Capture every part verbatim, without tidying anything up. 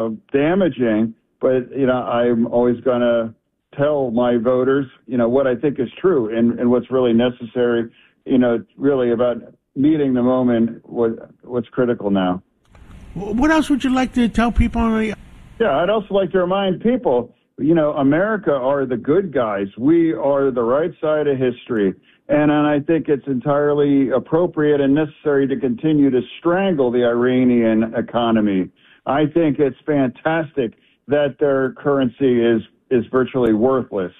damaging, but, you know, I'm always going to tell my voters, you know, what I think is true and, and what's really necessary, you know, really about meeting the moment, what, what's critical now. What else would you like to tell people? On the- yeah, I'd also like to remind people, you know, America are the good guys. We are the right side of history. And, and I think it's entirely appropriate and necessary to continue to strangle the Iranian economy. I think it's fantastic that their currency is is virtually worthless.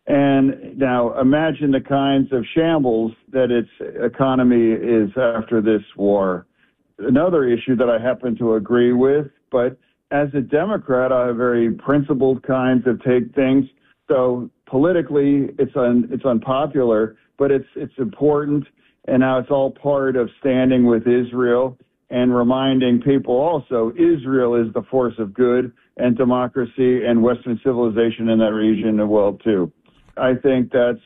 And now imagine the kinds of shambles that its economy is after this war. Another issue that I happen to agree with, but as a Democrat, I have very principled kinds of take things. So politically, it's un, it's unpopular, but it's it's important. And now it's all part of standing with Israel and reminding people also Israel is the force of good and democracy and Western civilization in that region as well, too. I think that's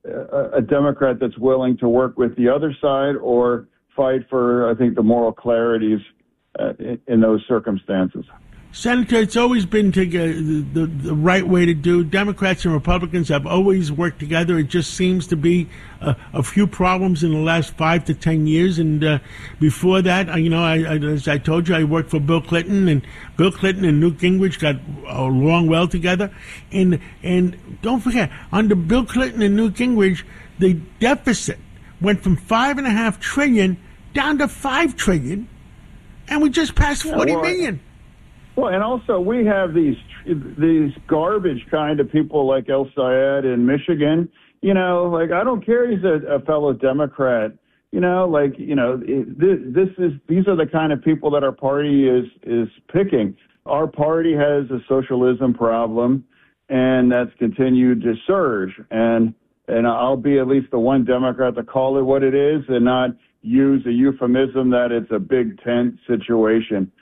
a, a Democrat that's willing to work with the other side or fight for, I think, the moral clarities uh, in, in those circumstances. Senator, it's always been to, uh, the, the, the right way to do. Democrats and Republicans have always worked together. It just seems to be a, a few problems in the last five to ten years. And uh, before that, you know, I, I, as I told you, I worked for Bill Clinton, and Bill Clinton and Newt Gingrich got along well together. And and don't forget, under Bill Clinton and Newt Gingrich, the deficit went from five and a half trillion down to five trillion, and we just passed forty million. Well, and also we have these these garbage kind of people like El Sayed in Michigan. You know, like I don't care he's a, a fellow Democrat. You know, like you know, this, this is these are the kind of people that our party is is picking. Our party has a socialism problem, and that's continued to surge. And and I'll be at least the one Democrat to call it what it is, and not use a euphemism that it's a big tent situation.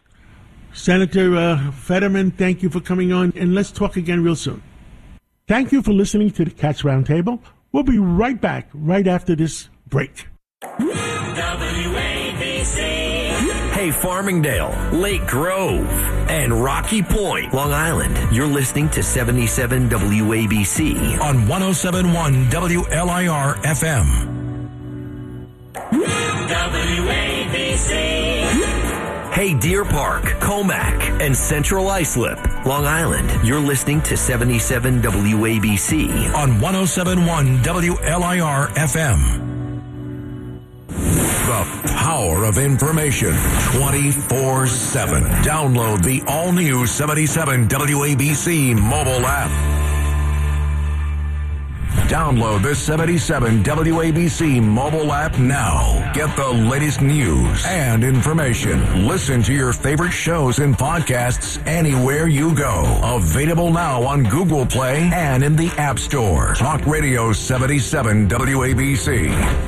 Senator uh, Fetterman, thank you for coming on, and let's talk again real soon. Thank you for listening to the Cats Roundtable. We'll be right back right after this break. W A B C. Hey, Farmingdale, Lake Grove, and Rocky Point, Long Island. You're listening to seventy-seven W A B C on one oh seven point one W L I R F M. W A B C. Hey, Deer Park, Comac, and Central Islip, Long Island. You're listening to seventy-seven W A B C on one oh seven point one W L I R F M. The power of information twenty-four seven. Download the all-new seventy-seven W A B C mobile app. Download the seventy-seven W A B C mobile app now. Get the latest news and information. Listen to your favorite shows and podcasts anywhere you go. Available now on Google Play and in the App Store. Talk Radio seventy-seven W A B C.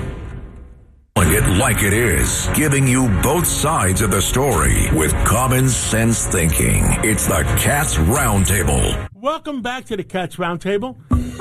It like it is, giving you both sides of the story with common sense thinking. It's the Cats Roundtable. Welcome back to the Cats Roundtable.